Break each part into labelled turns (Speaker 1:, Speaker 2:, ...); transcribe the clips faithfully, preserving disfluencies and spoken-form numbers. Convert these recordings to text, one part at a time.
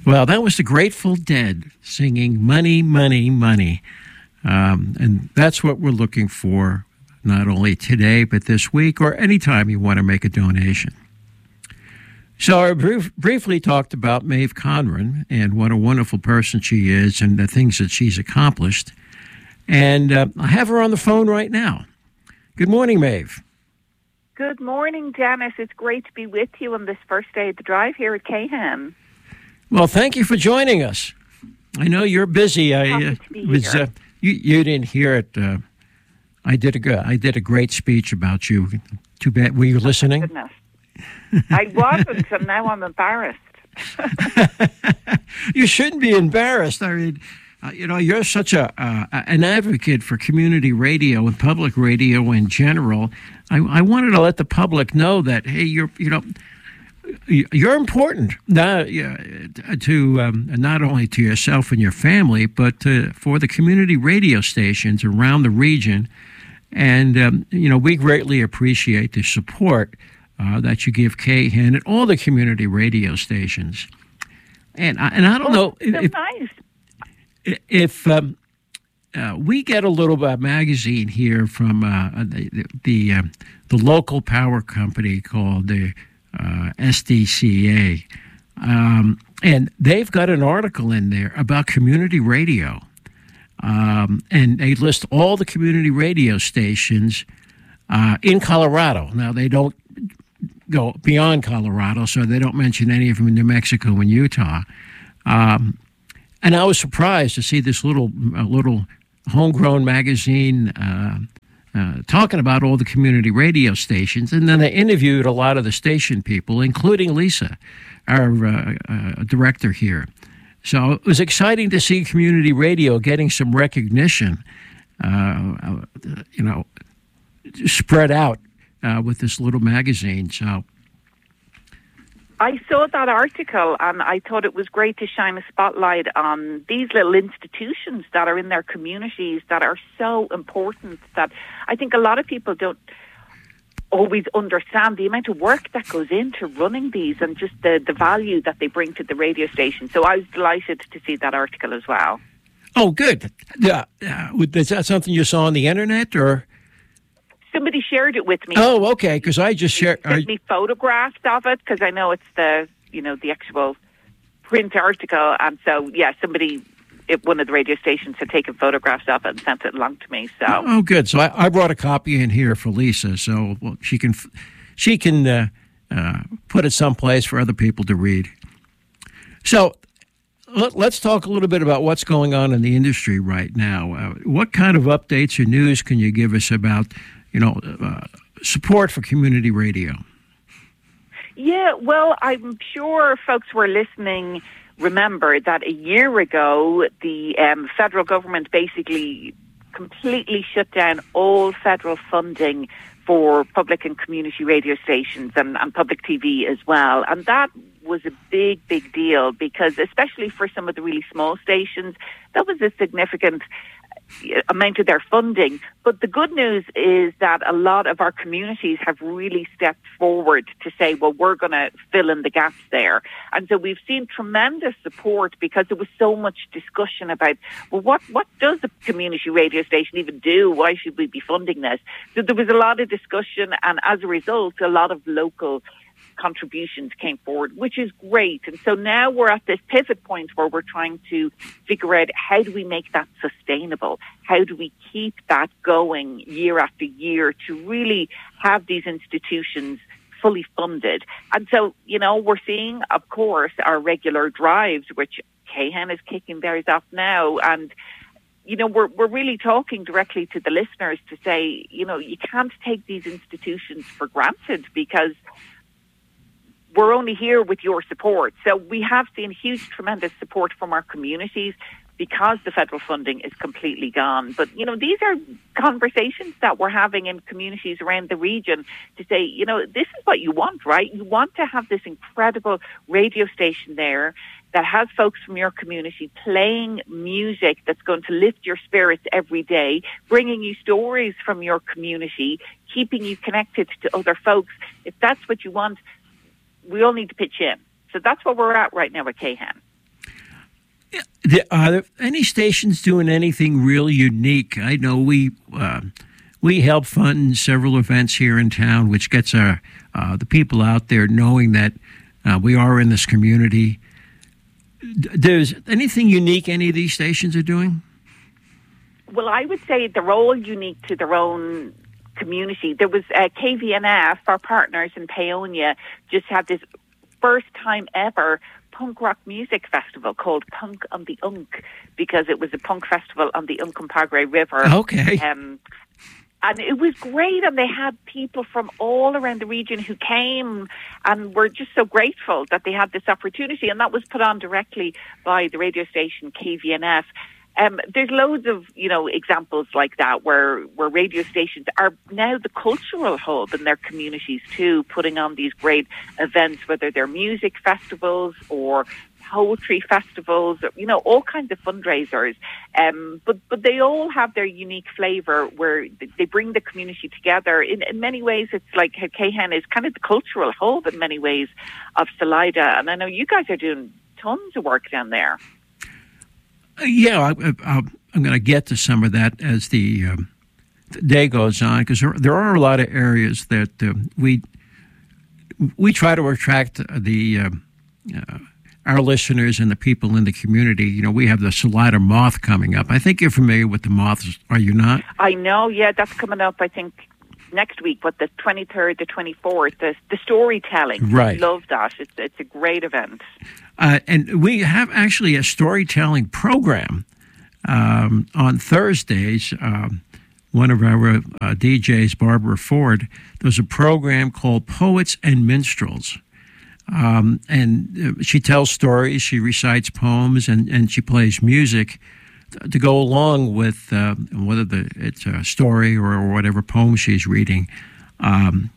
Speaker 1: Well, that was the Grateful Dead singing Money, Money, Money. Um, and that's what we're looking for, not only today, but this week or anytime you want to make a donation. So I brief, briefly talked about Maeve Conran and what a wonderful person she is and the things that she's accomplished. And uh, I have her on the phone right now. Good morning, Maeve.
Speaker 2: Good morning, Dennis. It's great to be with you on this first day of the drive here at Cahan.
Speaker 1: Well, thank you for joining us. I know you're busy. I uh, was uh, you, you didn't hear it. Uh, I did a I did a great speech about you. Too bad. Were you listening?
Speaker 2: Oh, goodness. I wasn't, and now I'm embarrassed.
Speaker 1: You shouldn't be embarrassed. I mean, uh, you know, you're such a uh, an advocate for community radio and public radio in general. I, I wanted to let the public know that, hey, you're you know you're important not, uh, to um, not only to yourself and your family, but to, for the community radio stations around the region. And um, you know, we greatly appreciate the support Uh, that you give Cahan and all the community radio stations. And I, and I don't
Speaker 2: oh,
Speaker 1: know
Speaker 2: so
Speaker 1: if,
Speaker 2: nice.
Speaker 1: if um, uh, we get a little uh, magazine here from uh, the the, uh, the local power company called the uh, S D C A, um, and they've got an article in there about community radio, um, and they list all the community radio stations uh, in Colorado. Now they don't go beyond Colorado, so they don't mention any of them in New Mexico and Utah. Um, and I was surprised to see this little uh, little homegrown magazine uh, uh, talking about all the community radio stations. And then they interviewed a lot of the station people, including Lisa, our uh, uh, director here. So it was exciting to see community radio getting some recognition, uh, you know, spread out Uh, with this little magazine. So
Speaker 2: I saw that article and I thought it was great to shine a spotlight on these little institutions that are in their communities that are so important that I think a lot of people don't always understand the amount of work that goes into running these and just the, the value that they bring to the radio station. So I was delighted to see that article as well.
Speaker 1: Oh, good. Yeah. Uh, is that something you saw on the internet or?
Speaker 2: Somebody shared it with me.
Speaker 1: Oh, okay, because I just shared...
Speaker 2: Sent me photographs of it, because I know it's the, you know, the actual print article. And so, yeah, somebody at one of the radio stations had taken photographs of it and sent it along to me. So,
Speaker 1: oh, good. So I, I brought a copy in here for Lisa, so well, she can she can uh, uh, put it someplace for other people to read. So let, let's talk a little bit about what's going on in the industry right now. Uh, what kind of updates or news can you give us about you know, uh, support for community radio?
Speaker 2: Yeah, well, I'm sure folks who are listening remember that a year ago, the um, federal government basically completely shut down all federal funding for public and community radio stations and, and public T V as well. And that was a big, big deal because especially for some of the really small stations, that was a significant amount of their funding. But the good news is that a lot of our communities have really stepped forward to say, well, we're going to fill in the gaps there. And so we've seen tremendous support because there was so much discussion about, well, what, what does a community radio station even do? Why should we be funding this? So there was a lot of discussion, and as a result, a lot of local contributions came forward, which is great. And so now we're at this pivot point where we're trying to figure out how do we make that sustainable? How do we keep that going year after year to really have these institutions fully funded? And so, you know, we're seeing, of course, our regular drives, which Cahan is kicking theirs off now. And, you know, we're we're really talking directly to the listeners to say, you know, you can't take these institutions for granted because we're only here with your support. So we have seen huge, tremendous support from our communities because the federal funding is completely gone. But, you know, these are conversations that we're having in communities around the region to say, you know, this is what you want, right? You want to have this incredible radio station there that has folks from your community playing music that's going to lift your spirits every day, bringing you stories from your community, keeping you connected to other folks. If that's what you want, we all need to pitch in. So that's where we're at right now at Cahan.
Speaker 1: The, are there any stations doing anything really unique? I know we uh, we help fund several events here in town, which gets our uh, the people out there knowing that uh, we are in this community. There's anything unique any of these stations are doing?
Speaker 2: Well, I would say they're all unique to their own community. There was uh, K V N F, our partners in Paonia, just had this first time ever punk rock music festival called Punk on the Unk, because it was a punk festival on the Uncompahgre River.
Speaker 1: Okay.
Speaker 2: Um, and it was great, and they had people from all around the region who came, and we're just so grateful that they had this opportunity, and that was put on directly by the radio station K V N F. Um, there's loads of, you know, examples like that where, where radio stations are now the cultural hub in their communities too, putting on these great events, whether they're music festivals or poetry festivals, you know, all kinds of fundraisers. Um, but, but they all have their unique flavour where they bring the community together. In, in many ways, it's like Cahan is kind of the cultural hub in many ways of Salida. And I know you guys are doing tons of work down there.
Speaker 1: Yeah, I, I, I'm going to get to some of that as the, um, the day goes on, because there, there are a lot of areas that uh, we we try to attract the uh, uh, our listeners and the people in the community. You know, we have the Salida Moth coming up. I think you're familiar with the Moths, are you not?
Speaker 2: I know, yeah, that's coming up, I think, next week, what, the twenty-third, the twenty-fourth, the, the storytelling.
Speaker 1: Right.
Speaker 2: I love that. It's, it's a great event.
Speaker 1: Uh, and we have actually a storytelling program um, on Thursdays. Um, one of our uh, D Js, Barbara Ford, there's a program called Poets and Minstrels. Um, and she tells stories, she recites poems, and, and she plays music to go along with uh, whether the, it's a story or, or whatever poem she's reading. Um,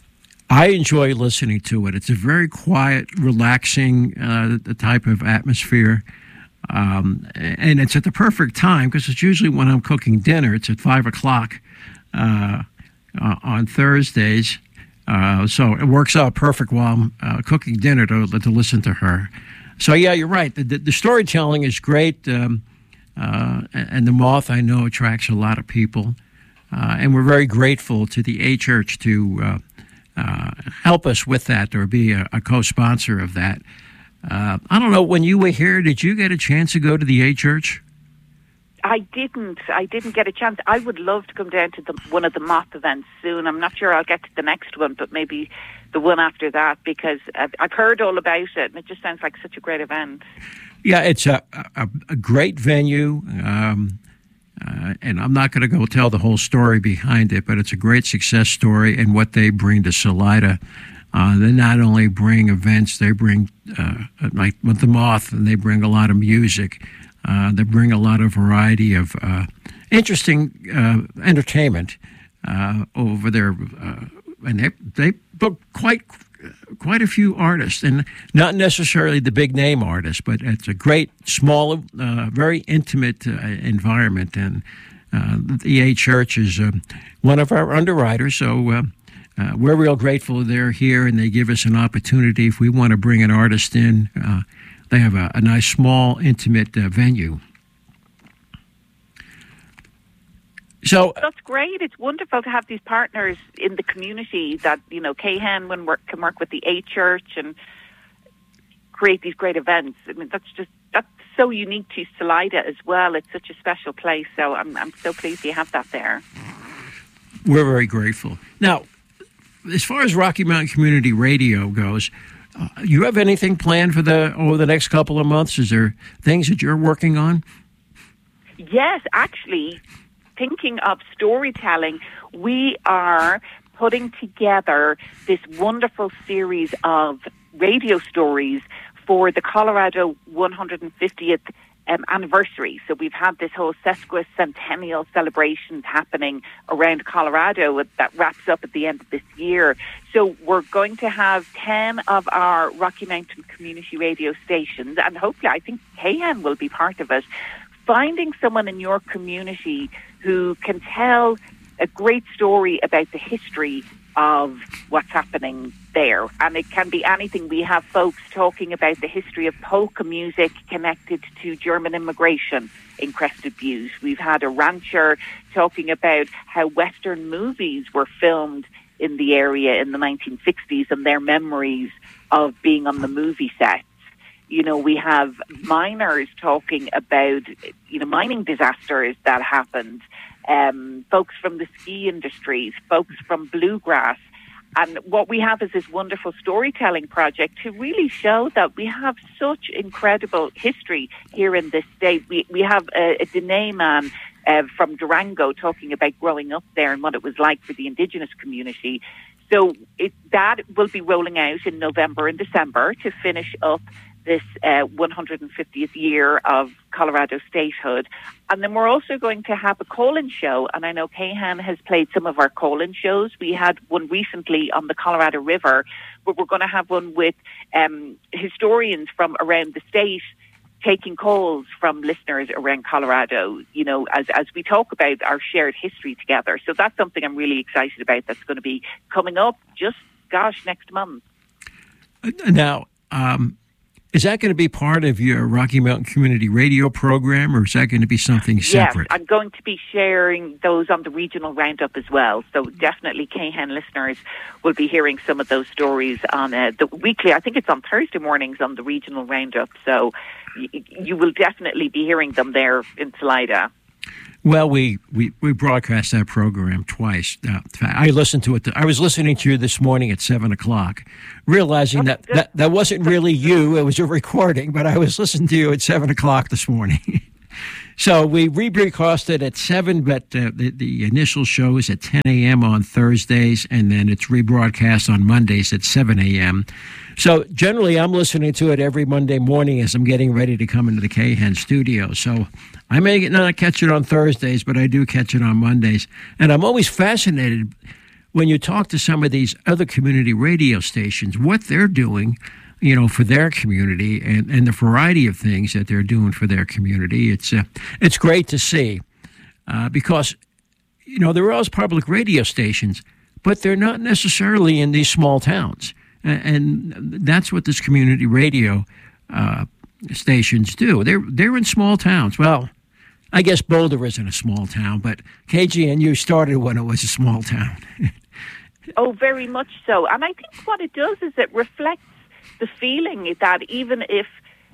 Speaker 1: I enjoy listening to it. It's a very quiet, relaxing uh, the type of atmosphere. Um, and it's at the perfect time, because it's usually when I'm cooking dinner. It's at five o'clock uh, uh, on Thursdays. Uh, so it works out perfect while I'm uh, cooking dinner to, to listen to her. So, yeah, you're right. The, the, the storytelling is great. Um, uh, and the Moth, I know, attracts a lot of people. Uh, and we're very grateful to the A-Church to uh, uh, help us with that, or be a, a co-sponsor of that. Uh, I don't know, when you were here, did you get a chance to go to the A-Church?
Speaker 2: I didn't. I didn't get a chance. I would love to come down to the, one of the Moth events soon. I'm not sure I'll get to the next one, but maybe the one after that, because I've, I've heard all about it, and it just sounds like such a great event. Yeah,
Speaker 1: it's a, a, a great venue, um, uh, and I'm not going to go tell the whole story behind it, but it's a great success story and what they bring to Salida. Uh, they not only bring events, they bring, uh, like with the Moth, and they bring a lot of music. Uh, they bring a lot of variety of uh, interesting uh, entertainment uh, over there, uh, and they they book quite quite a few artists, and not necessarily the big name artists, but it's a great, small, uh, very intimate uh, environment. And uh, the A-Church is uh, one of our underwriters, so uh, uh, we're real grateful they're here, and they give us an opportunity if we want to bring an artist in. Uh, They have a, a nice, small, intimate uh, venue. So
Speaker 2: that's great. It's wonderful to have these partners in the community that, you know, Cahan when work, can work with the A-Church and create these great events. I mean, that's just that's so unique to Salida as well. It's such a special place. So I'm I'm so pleased you have that there.
Speaker 1: We're very grateful. Now, as far as Rocky Mountain Community Radio goes, Uh, you have anything planned for the over the next couple of months? Is there things that you're working on?
Speaker 2: Yes, actually, thinking of storytelling, we are putting together this wonderful series of radio stories for the Colorado one hundred fiftieth Um, anniversary. So we've had this whole sesquicentennial celebrations happening around Colorado that wraps up at the end of this year. So we're going to have ten of our Rocky Mountain community radio stations, and hopefully, I think Cahan will be part of it, finding someone in your community who can tell a great story about the history of what's happening there. And it can be anything. We have folks talking about the history of polka music connected to German immigration in Crested Butte. We've had a rancher talking about how Western movies were filmed in the area in the nineteen sixties and their memories of being on the movie sets. You know, we have miners talking about, you know, mining disasters that happened. Um, folks from the ski industries, folks from bluegrass. And what we have is this wonderful storytelling project to really show that we have such incredible history here in this state. We we have a, a Dene man uh, from Durango talking about growing up there and what it was like for the indigenous community. So it, that will be rolling out in November and December to finish up this uh, one hundred fiftieth year of Colorado statehood. And then we're also going to have a call-in show, and I know Kayhan has played some of our call-in shows. We had one recently on the Colorado River, but we're going to have one with um, historians from around the state taking calls from listeners around Colorado, you know, as, as we talk about our shared history together. So that's something I'm really excited about that's going to be coming up just, gosh, next month.
Speaker 1: Now, um is that going to be part of your Rocky Mountain Community Radio program, or is that going to be something separate?
Speaker 2: Yes, I'm going to be sharing those on the regional roundup as well. So definitely Kayhan listeners will be hearing some of those stories on uh, the weekly. I think it's on Thursday mornings on the regional roundup. So y- you will definitely be hearing them there in Salida.
Speaker 1: Well, we, we, we broadcast that program twice. Uh, I listened to it. I was listening to you this morning at seven o'clock, realizing that, that that wasn't really you. It was a recording, but I was listening to you at seven o'clock this morning. So we rebroadcast it at seven, but uh, the, the initial show is at ten a.m. on Thursdays, and then it's rebroadcast on Mondays at seven a.m. So generally, I'm listening to it every Monday morning as I'm getting ready to come into the Kayhan studio. So I may not catch it on Thursdays, but I do catch it on Mondays. And I'm always fascinated when you talk to some of these other community radio stations, what they're doing, you know, for their community, and, and the variety of things that they're doing for their community. It's uh, it's great to see uh, because, you know, there are always public radio stations, but they're not necessarily in these small towns. And that's what this community radio uh, stations do. They're they're in small towns. Well, I guess Boulder isn't a small town, but K G N U started when it was a small town.
Speaker 2: Oh, very much so. And I think what it does is it reflects the feeling that even if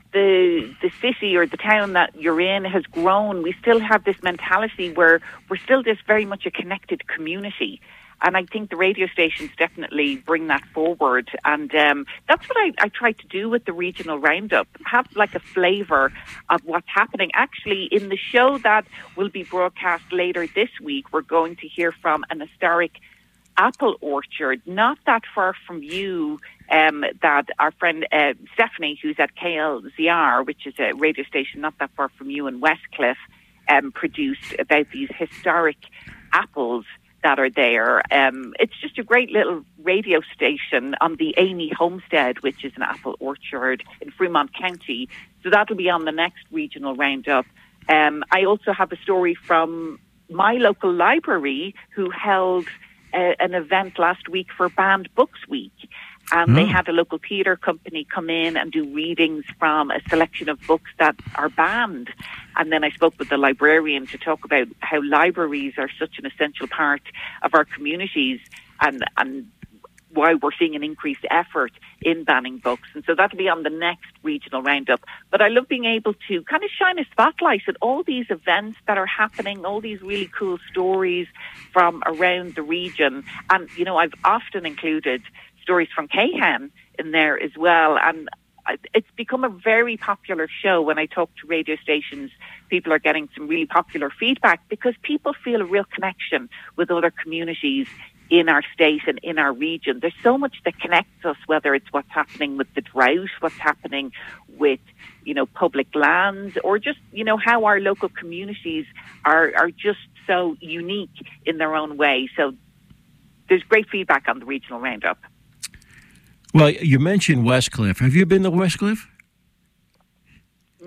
Speaker 2: the the city or the town that you're in has grown, we still have this mentality where we're still just very much a connected community. And I think the radio stations definitely bring that forward. And um, that's what I, I try to do with the regional roundup, have like a flavour of what's happening. Actually, in the show that will be broadcast later this week, we're going to hear from an historic apple orchard not that far from you, um, that our friend uh, Stephanie, who's at K L Z R, which is a radio station not that far from you in Westcliff, um, produced about these historic apples that are there. Um, it's just a great little radio station on the Amy Homestead, which is an apple orchard in Fremont County. So that'll be on the next regional roundup. Um, I also have a story from my local library who held uh, an event last week for Banned Books Week. And oh. they had a local theatre company come in and do readings from a selection of books that are banned. And then I spoke with the librarian to talk about how libraries are such an essential part of our communities and, and why we're seeing an increased effort in banning books. And so that'll be on the next regional roundup. But I love being able to kind of shine a spotlight at all these events that are happening, all these really cool stories from around the region. And, you know, I've often included stories from Kayhan in there as well. And it's become a very popular show. When I talk to radio stations, people are getting some really popular feedback because people feel a real connection with other communities in our state and in our region. There's so much that connects us, whether it's what's happening with the drought, what's happening with, you know, public lands, or just, you know, how our local communities are, are just so unique in their own way. So there's great feedback on the regional roundup.
Speaker 1: Well, you mentioned Westcliff. Have you been to Westcliff?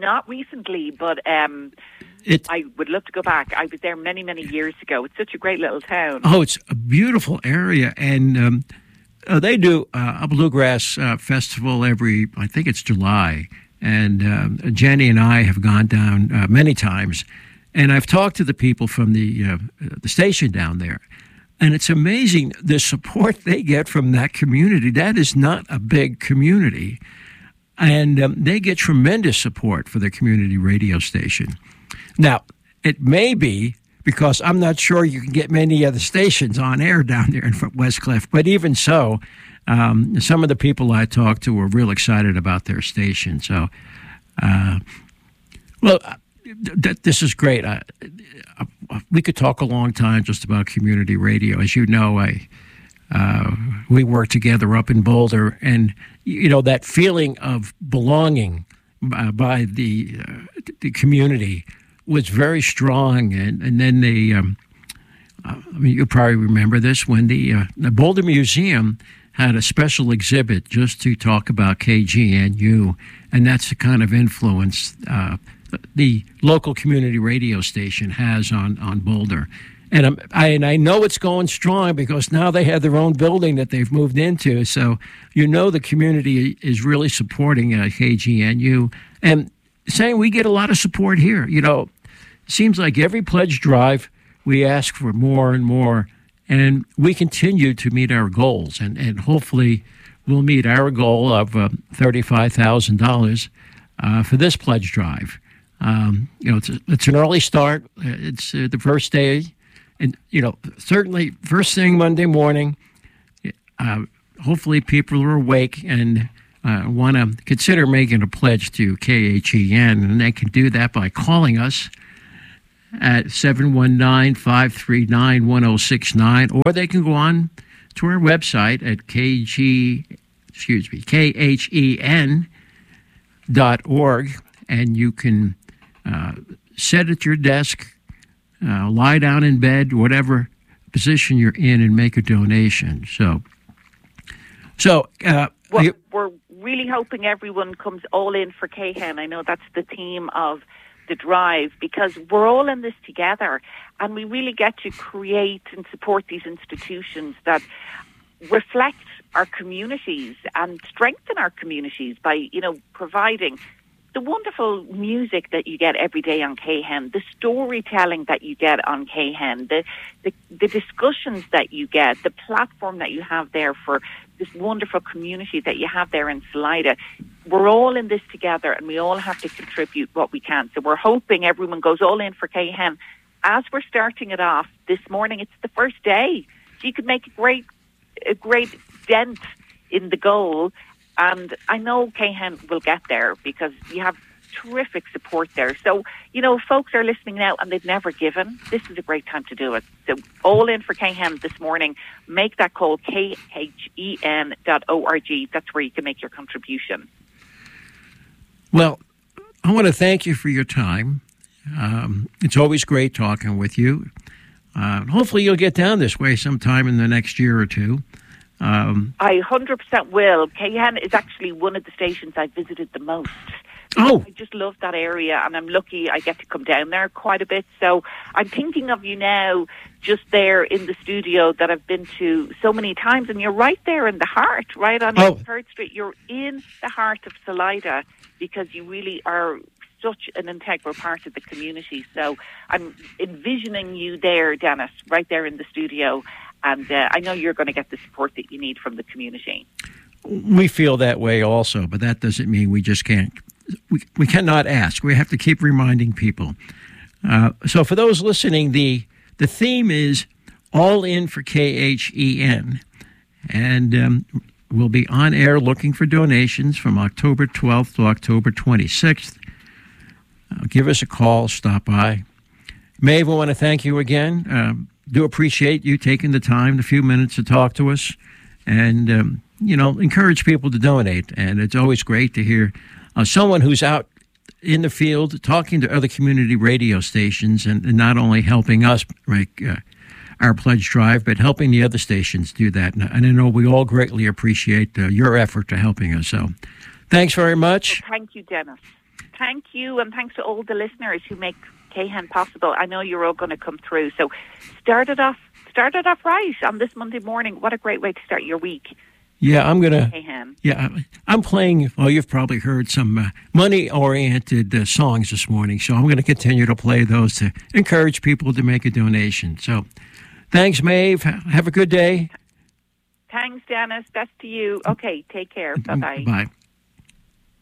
Speaker 2: not recently, but um,
Speaker 1: it,
Speaker 2: I would love to go back. I was there many, many years ago. It's such a great little town.
Speaker 1: Oh, it's a beautiful area, and um, uh, they do uh, a bluegrass uh, festival every, I think it's July, and uh, Jenny and I have gone down uh, many times, and I've talked to the people from the uh, the station down there, and it's amazing the support they get from that community. That is not a big community. And um, they get tremendous support for their community radio station. Now, it may be because I'm not sure you can get many other stations on air down there in Westcliff, but even so, um, some of the people I talked to were real excited about their station. So, uh, well, th- this is great. I, I, we could talk a long time just about community radio. As you know, I... Uh, we work together up in Boulder, and you know that feeling of belonging uh, by the uh, the community was very strong. And, and then the, um, uh, I mean, you probably remember this when the uh, the Boulder Museum had a special exhibit just to talk about K G N U, and that's the kind of influence uh, the local community radio station has on on Boulder. And, I'm, I, and I know it's going strong because now they have their own building that they've moved into. So you know the community is really supporting uh, K G N U. And saying we get a lot of support here. You know, it seems like every pledge drive we ask for more and more. And we continue to meet our goals. And, and hopefully we'll meet our goal of uh, thirty-five thousand dollars uh, for this pledge drive. Um, you know, it's, a, it's an early start. It's uh, the first day. And, you know, certainly first thing Monday morning, uh, hopefully people are awake and uh, want to consider making a pledge to K H E N. And they can do that by calling us at seven one nine, five three nine, one oh six nine. Or they can go on to our website at K G, excuse me, K H E N dot org. And you can uh, sit at your desk, Uh, lie down in bed, whatever position you're in, and make a donation. So, so uh,
Speaker 2: well,
Speaker 1: you,
Speaker 2: we're really hoping everyone comes all in for K H E N. I know that's the theme of the drive, because we're all in this together, and we really get to create and support these institutions that reflect our communities and strengthen our communities by, you know, providing the wonderful music that you get every day on K H E N, the storytelling that you get on K H E N, the, the the discussions that you get, the platform that you have there for this wonderful community that you have there in Salida. We're all in this together, and we all have to contribute what we can. So we're hoping everyone goes all in for K H E N. As we're starting it off this morning, it's the first day. So you could make a great, a great dent in the goal. And I know K H E N will get there because you have terrific support there. So, you know, folks are listening now and they've never given. This is a great time to do it. So all in for K H E N this morning. Make that call, K H E N dot org. That's where you can make your contribution.
Speaker 1: Well, I want to thank you for your time. Um, it's always great talking with you. Uh, hopefully you'll get down this way sometime in the next year or two. Um,
Speaker 2: I one hundred percent will. K H E N is actually one of the stations I've visited the most.
Speaker 1: Oh.
Speaker 2: I just love that area, and I'm lucky I get to come down there quite a bit. So I'm thinking of you now just there in the studio that I've been to so many times, and you're right there in the heart, right on
Speaker 1: oh.
Speaker 2: third Street. You're in the heart of Salida because you really are such an integral part of the community. So I'm envisioning you there, Dennis, right there in the studio. And uh, I know you're going to get the support that you need from the community.
Speaker 1: We feel that way also, but that doesn't mean we just can't. We, we cannot ask. We have to keep reminding people. Uh, so for those listening, the the theme is All In for K H E N. And um, we'll be on air looking for donations from October twelfth to October twenty-sixth. Uh, give us a call. Stop by. Maeve, we want to thank you again. Um, do appreciate you taking the time, the few minutes to talk to us, and, um, you know, encourage people to donate. And it's always great to hear uh, someone who's out in the field talking to other community radio stations and, and not only helping us make uh, our pledge drive, but helping the other stations do that. And, and I know we all greatly appreciate uh, your effort to helping us. So thanks very much.
Speaker 2: Well, thank you, Dennis. thank you, and thanks to all the listeners who make K H E N possible. I know you're all going to come through. So start it off, start it off right on this Monday morning. What a great way to start your week.
Speaker 1: Yeah, I'm gonna.
Speaker 2: K H E N.
Speaker 1: Yeah, I'm playing. Well, you've probably heard some uh, money-oriented uh, songs this morning, so I'm going to continue to play those to encourage people to make a donation. So, thanks, Maeve. Have a good day.
Speaker 2: Thanks, Dennis. Best to you. Okay, take care. Bye bye.
Speaker 1: Bye.